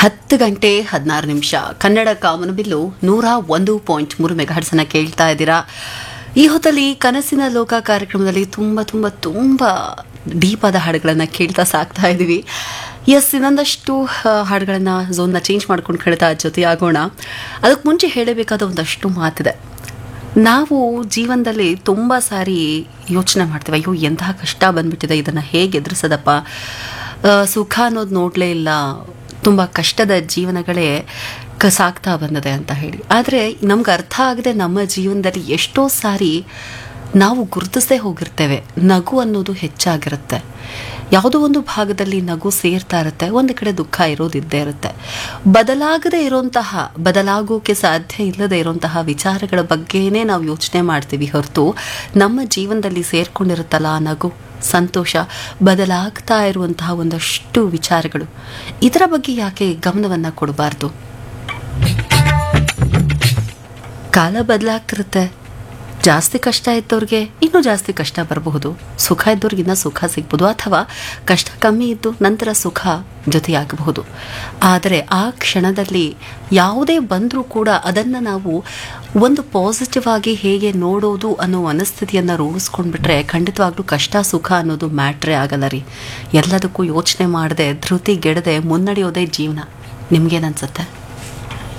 10 ಗಂಟೆ 16 ನಿಮಿಷ ಕನ್ನಡ ಕಾಮನಬಿಲ್ಲು 101.3 ಮೆಗಾಹರ್ಟ್ಸ್ ಕೇಳ್ತಾ ಇದ್ದೀರಾ. ಈ ಹೊತ್ತಲ್ಲಿ ಕನಸಿನ ಲೋಕ ಕಾರ್ಯಕ್ರಮದಲ್ಲಿ ತುಂಬ ತುಂಬ ತುಂಬ ಡೀಪ್ ಆದ ಹಾಡುಗಳನ್ನು ಕೇಳ್ತಾ ಸಾಕ್ತಾ ಇದ್ದೀವಿ. ಎಸ್, ಇನ್ನೊಂದಷ್ಟು ಹಾಡುಗಳನ್ನು ಝೋನ್ನ ಚೇಂಜ್ ಮಾಡ್ಕೊಂಡು ಕೇಳ್ತಾ ಜೊತೆಯಾಗೋಣ. ಅದಕ್ಕೆ ಮುಂಚೆ ಹೇಳಬೇಕಾದ ಒಂದಷ್ಟು ಮಾತಿದೆ. ನಾವು ಜೀವನದಲ್ಲಿ ತುಂಬ ಸಾರಿ ಯೋಚನೆ ಮಾಡ್ತೀವಿ, ಅಯ್ಯೋ ಎಂತಹ ಕಷ್ಟ ಬಂದ್ಬಿಟ್ಟಿದೆ, ಇದನ್ನು ಹೇಗೆ ಎದುರಿಸೋದಪ್ಪ, ಸುಖ ಅನ್ನೋದು ನೋಡಲೇ ಇಲ್ಲ, ತುಂಬ ಕಷ್ಟದ ಜೀವನಗಳೇ ಸಾಗ್ತಾ ಬಂದಿದೆ ಅಂತ ಹೇಳಿ. ಆದರೆ ನಮ್ಗೆ ಅರ್ಥ ಆಗದೆ ನಮ್ಮ ಜೀವನದಲ್ಲಿ ಎಷ್ಟೋ ಸಾರಿ ನಾವು ಗುರುತಿಸದೇ ಹೋಗಿರ್ತೇವೆ. ನಗು ಅನ್ನೋದು ಹೆಚ್ಚಾಗಿರುತ್ತೆ, ಯಾವುದೋ ಒಂದು ಭಾಗದಲ್ಲಿ ನಗು ಸೇರ್ತಾ ಇರುತ್ತೆ, ಒಂದು ಕಡೆ ದುಃಖ ಇರೋದಿದ್ದೇ ಇರುತ್ತೆ. ಬದಲಾಗದೇ ಇರೋಂತಹ, ಬದಲಾಗೋಕೆ ಸಾಧ್ಯ ಇಲ್ಲದೆ ಇರೋಂತಹ ವಿಚಾರಗಳ ಬಗ್ಗೆನೇ ನಾವು ಯೋಚನೆ ಮಾಡ್ತೀವಿ ಹೊರತು ನಮ್ಮ ಜೀವನದಲ್ಲಿ ಸೇರ್ಕೊಂಡಿರುತ್ತಲ್ಲ ಆ ನಗು, ಸಂತೋಷ, ಬದಲಾಗ್ತಾ ಇರುವಂತಹ ಒಂದಷ್ಟು ವಿಚಾರಗಳು, ಇದರ ಬಗ್ಗೆ ಯಾಕೆ ಗಮನವನ್ನು ಕೊಡಬಾರ್ದು? ಕಾಲ ಬದಲಾಗ್ತಿರುತ್ತೆ. ಜಾಸ್ತಿ ಕಷ್ಟ ಇದ್ದವ್ರಿಗೆ ಇನ್ನೂ ಜಾಸ್ತಿ ಕಷ್ಟ ಬರಬಹುದು, ಸುಖ ಇದ್ದವ್ರಿಗೆ ಇನ್ನೂ ಸುಖ ಸಿಗ್ಬೋದು, ಅಥವಾ ಕಷ್ಟ ಕಮ್ಮಿ ಇದ್ದು ನಂತರ ಸುಖ ಜೊತೆಯಾಗಬಹುದು. ಆದರೆ ಆ ಕ್ಷಣದಲ್ಲಿ ಯಾವುದೇ ಬಂದರೂ ಕೂಡ ಅದನ್ನು ನಾವು ಒಂದು ಪಾಸಿಟಿವ್ ಆಗಿ ಹೇಗೆ ನೋಡೋದು ಅನ್ನೋ ಮನಸ್ಥಿತಿಯನ್ನು ರೂಢಿಸ್ಕೊಂಡ್ಬಿಟ್ರೆ ಖಂಡಿತವಾಗ್ಲೂ ಕಷ್ಟ ಸುಖ ಅನ್ನೋದು ಮ್ಯಾಟ್ರೇ ಆಗಲ್ಲ ರೀ. ಎಲ್ಲದಕ್ಕೂ ಯೋಚನೆ ಮಾಡದೆ ಧೃತಿಗೆಡದೆ ಮುನ್ನಡೆಯೋದೇ ಜೀವನ. ನಿಮ್ಗೇನನ್ಸುತ್ತೆ?